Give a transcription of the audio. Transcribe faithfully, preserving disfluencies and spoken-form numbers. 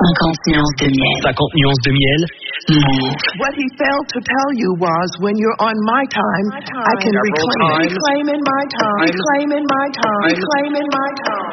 cinquante nuances de miel. cinquante nuances de miel. Move. What he failed to tell you was when you're on my time, I can reclaim it. Reclaim in my time. Reclaim in my time. Reclaim in my time.